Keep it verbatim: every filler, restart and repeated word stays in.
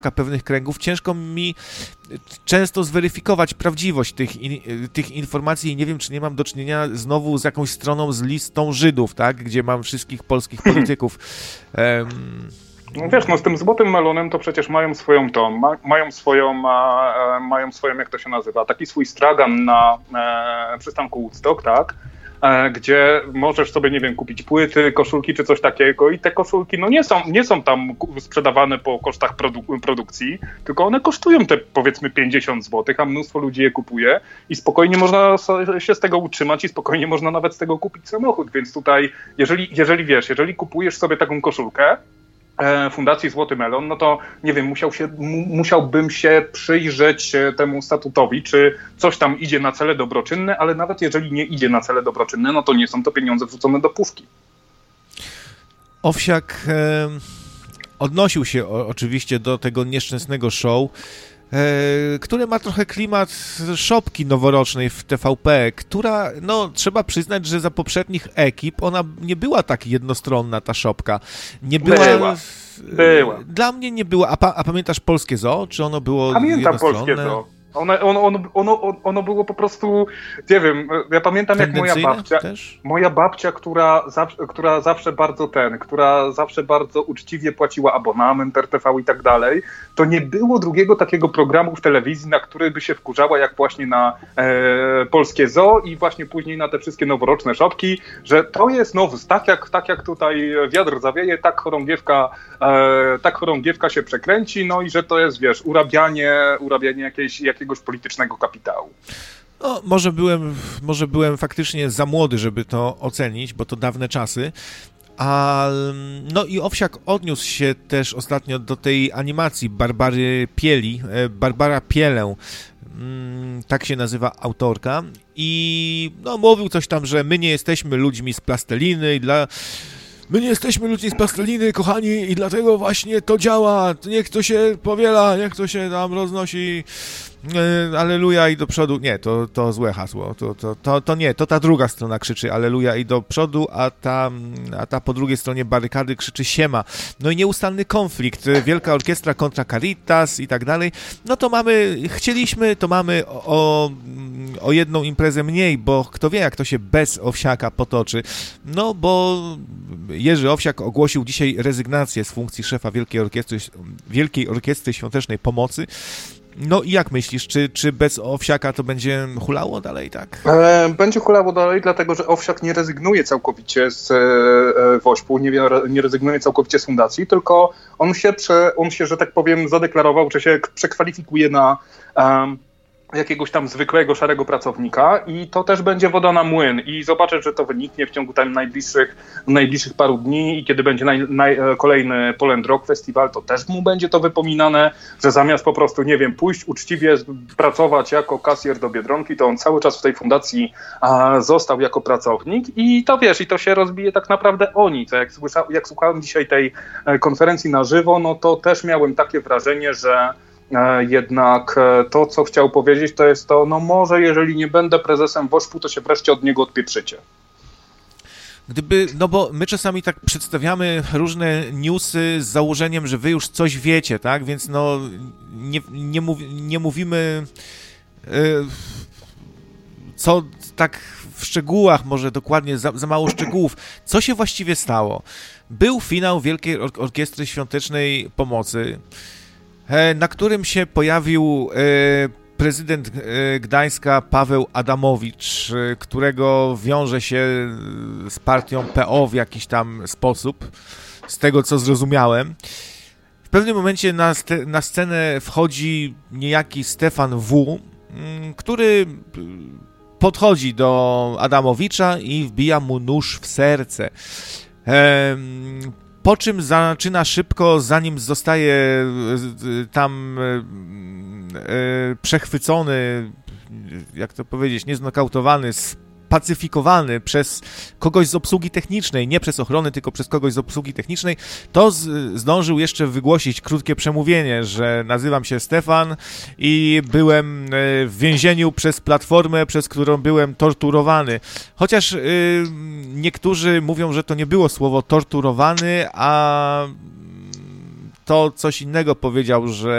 pewnych kręgów, ciężko mi często zweryfikować prawdziwość tych, in, tych informacji i nie wiem, czy nie mam do czynienia znowu z jakąś stroną z listą Żydów, tak, gdzie mam wszystkich polskich polityków. Um... No wiesz, no z tym złotym melonem to przecież mają swoją tą, ma, mają swoją, e, mają swoją, jak to się nazywa, taki swój stragan na e, przystanku Woodstock, tak? Gdzie możesz sobie, nie wiem, kupić płyty, koszulki czy coś takiego i te koszulki no nie są, nie są tam sprzedawane po kosztach produ- produkcji, tylko one kosztują te powiedzmy pięćdziesiąt złotych, a mnóstwo ludzi je kupuje i spokojnie można się z tego utrzymać i spokojnie można nawet z tego kupić samochód, więc tutaj jeżeli, jeżeli wiesz, jeżeli kupujesz sobie taką koszulkę Fundacji Złoty Melon, no to nie wiem, musiał się, musiałbym się przyjrzeć temu statutowi, czy coś tam idzie na cele dobroczynne, ale nawet jeżeli nie idzie na cele dobroczynne, no to nie są to pieniądze wrzucone do puszki. Owsiak e, odnosił się o, oczywiście do tego nieszczęsnego show, e, które ma trochę klimat szopki noworocznej w T V P, która, no trzeba przyznać, że za poprzednich ekip ona nie była tak jednostronna, ta szopka. Nie była... Była. była. Dla mnie nie była. A, pa, a pamiętasz Polskie Zoo? Czy ono było Pamiętam Polskie Zoo. Ono, ono, ono, ono, ono było po prostu, nie wiem, ja pamiętam jak moja babcia, też? moja babcia, która zawsze, która zawsze bardzo ten, która zawsze bardzo uczciwie płaciła abonament R T V i tak dalej, to nie było drugiego takiego programu w telewizji, na który by się wkurzała jak właśnie na e, Polskie Zoo i właśnie później na te wszystkie noworoczne szopki, że to jest nowus, tak jak, tak jak tutaj wiatr zawieje, tak chorągiewka, e, tak chorągiewka się przekręci, no i że to jest, wiesz, urabianie, urabianie jakiejś, jakiejś jakiegoś politycznego kapitału. No, może byłem, może byłem faktycznie za młody, żeby to ocenić, bo to dawne czasy. A, no i Owsiak odniósł się też ostatnio do tej animacji Barbary Pieli, Barbara Pielę, tak się nazywa autorka. I no, mówił coś tam, że my nie jesteśmy ludźmi z plasteliny i dla... My nie jesteśmy ludźmi z plasteliny, kochani, i dlatego właśnie to działa. Niech to się powiela, niech to się tam roznosi. Yy, aleluja i do przodu. Nie, to, to złe hasło. To, to, to, to nie, to ta druga strona krzyczy aleluja i do przodu, a ta, a ta po drugiej stronie barykady krzyczy siema. No i nieustanny konflikt. Wielka Orkiestra kontra Caritas i tak dalej. No to mamy, chcieliśmy, to mamy o, o jedną imprezę mniej, bo kto wie, jak to się bez Owsiaka potoczy. No bo Jerzy Owsiak ogłosił dzisiaj rezygnację z funkcji szefa Wielkiej Orkiestry, Wielkiej Orkiestry Świątecznej Pomocy. No i jak myślisz, czy, czy bez Owsiaka to będzie hulało dalej, tak? E, będzie hulało dalej, dlatego że Owsiak nie rezygnuje całkowicie z e, Wośpu, nie, nie rezygnuje całkowicie z fundacji, tylko on się, prze, on się, że tak powiem, zadeklarował, że się przekwalifikuje na um, jakiegoś tam zwykłego, szarego pracownika i to też będzie woda na młyn i zobaczę, że to wyniknie w ciągu tam najbliższych, najbliższych paru dni i kiedy będzie naj, naj, kolejny Poland Rock Festival, to też mu będzie to wypominane, że zamiast po prostu, nie wiem, pójść uczciwie pracować jako kasjer do Biedronki, to on cały czas w tej fundacji a, został jako pracownik i to wiesz, i to się rozbije tak naprawdę o nic. Jak, słysza, jak słuchałem dzisiaj tej konferencji na żywo, no to też miałem takie wrażenie, że jednak to, co chciał powiedzieć, to jest to, no może jeżeli nie będę prezesem Wośpu, to się wreszcie od niego odpieprzycie. Gdyby, no bo my czasami tak przedstawiamy różne newsy z założeniem, że wy już coś wiecie, tak? Więc no nie, nie, mów, nie mówimy yy, co tak w szczegółach, może dokładnie za, za mało szczegółów. Co się właściwie stało? Był finał Wielkiej Or- Orkiestry Świątecznej Pomocy, na którym się pojawił prezydent Gdańska Paweł Adamowicz, którego wiąże się z partią P O w jakiś tam sposób, z tego co zrozumiałem. W pewnym momencie na, sc- na scenę wchodzi niejaki Stefan W., który podchodzi do Adamowicza i wbija mu nóż w serce. Ehm, Po czym zaczyna szybko, zanim zostaje tam przechwycony, jak to powiedzieć, nieznokautowany, spacyfikowany przez kogoś z obsługi technicznej, nie przez ochronę, tylko przez kogoś z obsługi technicznej, to z, zdążył jeszcze wygłosić krótkie przemówienie, że nazywam się Stefan i byłem w więzieniu przez Platformę, przez którą byłem torturowany. Chociaż y, niektórzy mówią, że to nie było słowo torturowany, a to coś innego powiedział, że